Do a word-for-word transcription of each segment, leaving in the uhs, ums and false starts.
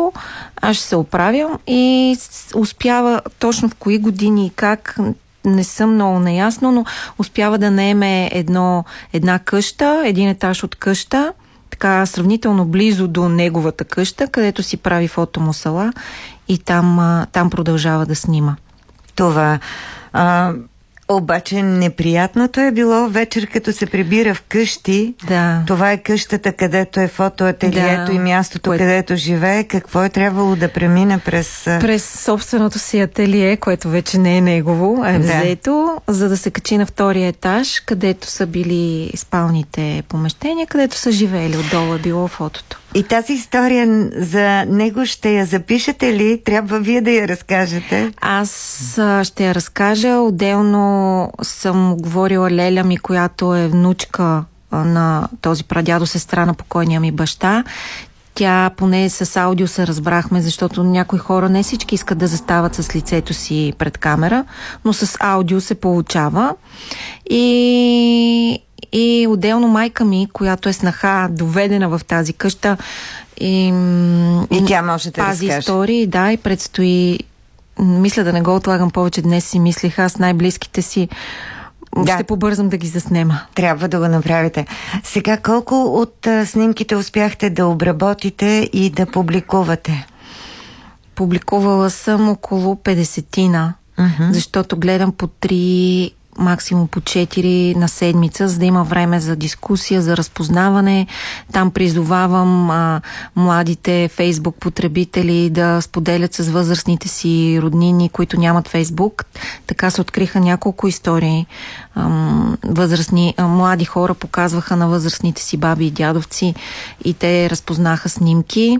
всичко, аз ще се оправям и успява точно в кои години и как, не съм много наясно, но успява да наеме едно, една къща, един етаж от къща, така сравнително близо до неговата къща, където си прави фотомусала и там, там продължава да снима. Това... А... Обаче неприятното е било вечер, като се прибира вкъщи. Да. Това е къщата, където е фотоателието да, и мястото, кое... където живее. Какво е трябвало да премине през... През собственото си ателие, което вече не е негово, а е да. взето, за да се качи на втория етаж, където са били спалните помещения, където са живеели. Отдолу е било фотото. И тази история за него ще я запишете ли? Трябва вие да я разкажете. Аз ще я разкажа. Отделно съм говорила Леля ми, която е внучка на този прадядо, сестра на покойния ми баща. Тя поне с аудио се разбрахме, защото някои хора, не всички искат да застават с лицето си пред камера, но с аудио се получава. И... И отделно майка ми, която е снаха, доведена в тази къща, и, и тя може да пази разкаже. Истории, да, и предстои, мисля да не го отлагам повече, днес си мислих, аз най-близките си да. ще побързам да ги заснема. Трябва да го направите. Сега колко от а, снимките успяхте да обработите и да публикувате? Публикувала съм около петдесетина, uh-huh. защото гледам по три... максимум по четири на седмица, за да има време за дискусия, за разпознаване. Там призовавам а, младите Фейсбук потребители да споделят с възрастните си роднини, които нямат Фейсбук. Така се откриха няколко истории. Ам, възрастни, а, млади хора показваха на възрастните си баби и дядовци и те разпознаха снимки.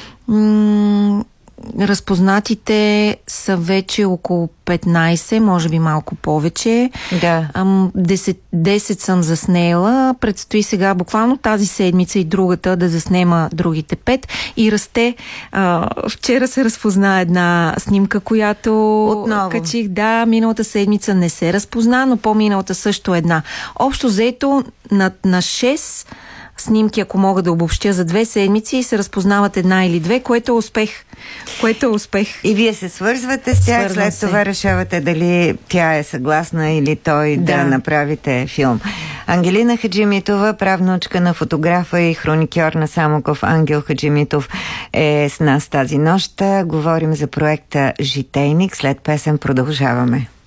М- Разпознатите са вече около петнайсет, може би малко повече. Да. десет, десет съм заснела. Предстои сега буквално тази седмица и другата да заснема другите пет. И расте. А, вчера се разпозна една снимка, която отново качих. Да, миналата седмица не се разпозна, но по-миналата също една. Общо взето на, на шест снимки, ако мога да обобщя, за две седмици и се разпознават една или две, което е успех. Което е успех. И вие се свързвате с тях, след се. това решавате дали тя е съгласна или той да, да направите филм. Ангелина Хаджимитова, правнучка на фотографа и хроникьор на Самоков Ангел Хаджимитов е с нас тази нощ. Говорим за проекта Житейник. След песен продължаваме.